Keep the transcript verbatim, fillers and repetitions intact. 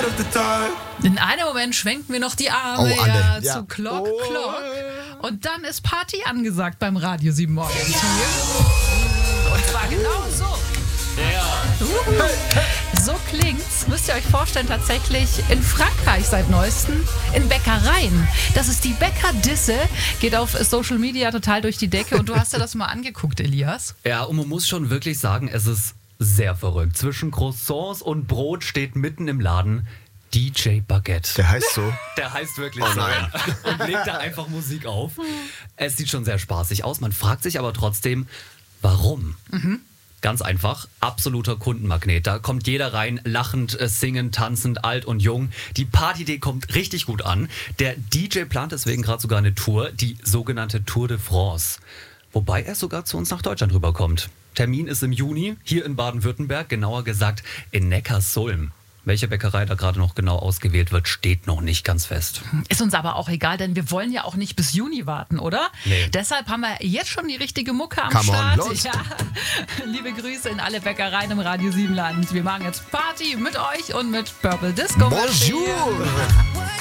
In einem Moment schwenken wir noch die Arme Oh, Anne, ja, ja. zu Clock, Oh. Clock. Und dann ist Party angesagt beim Radio sieben Morgens hier. Und zwar genau so. Uhu. So klingt's, müsst ihr euch vorstellen, tatsächlich in Frankreich seit neuestem, in Bäckereien. Das ist die Bäckerdisse, geht auf Social Media total durch die Decke. Und du hast dir das mal angeguckt, Elias. Ja, und man muss schon wirklich sagen, es ist sehr verrückt. Zwischen Croissants und Brot steht mitten im Laden D J Baguette. Der heißt so. Der heißt wirklich Oh so. nein. Und legt da einfach Musik auf. Es sieht schon sehr spaßig aus. Man fragt sich aber trotzdem, warum? Mhm. Ganz einfach, absoluter Kundenmagnet. Da kommt jeder rein, lachend, äh, singend, tanzend, alt und jung. Die Partyidee kommt richtig gut an. Der D J plant deswegen gerade sogar eine Tour, die sogenannte Tour de France. Wobei er sogar zu uns nach Deutschland rüberkommt. Termin ist im Juni, hier in Baden-Württemberg, genauer gesagt in Neckarsulm. Welche Bäckerei da gerade noch genau ausgewählt wird, steht noch nicht ganz fest. Ist uns aber auch egal, denn wir wollen ja auch nicht bis Juni warten, oder? Nee. Deshalb haben wir jetzt schon die richtige Mucke am Come on, Start. los. Ja. Liebe Grüße in alle Bäckereien im Radio sieben Land. Wir machen jetzt Party mit euch und mit Purple Disco. Bonjour!